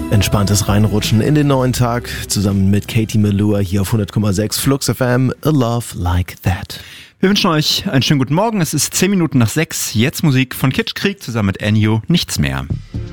Entspanntes Reinrutschen in den neuen Tag, zusammen mit Katie Melua hier auf 100,6 Flux FM, A Love Like That. Wir wünschen euch einen schönen guten Morgen. Es ist 10 Minuten nach 6. Jetzt Musik von Kitschkrieg zusammen mit Ennio, Nichts mehr.